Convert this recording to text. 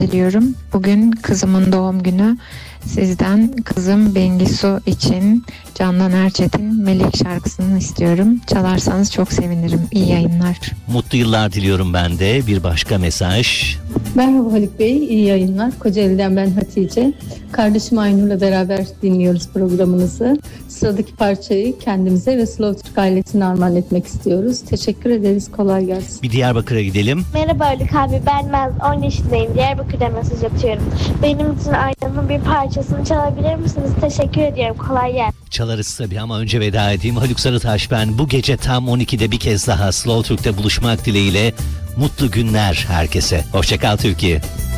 diliyorum. Bugün kızımın doğum günü. Sizden kızım Bengisu için Candan Erçetin Melek şarkısını istiyorum. Çalarsanız çok sevinirim. İyi yayınlar. Mutlu yıllar diliyorum ben de. Bir başka mesaj. Merhaba Haluk Bey, iyi yayınlar. Kocaeli'den ben Hatice. Kardeşim Aynur'la beraber dinliyoruz programınızı. Sıradaki parçayı kendimize ve Slow Türk ailesine armağan etmek istiyoruz. Teşekkür ederiz, kolay gelsin. Bir Diyarbakır'a gidelim. Merhaba Haluk abi, ben Naz, 10 yaşındayım. Diyarbakır'da mesaj atıyorum. Benim için Aydın'ın bir parçasını çalabilir misiniz? Teşekkür ediyorum, kolay gelsin. Çalarız tabii ama önce veda edeyim. Haluk Sarıtaş ben. Bu gece tam 12'de bir kez daha Slow Türk'te buluşmak dileğiyle mutlu günler herkese. Hoşçakal Türkiye.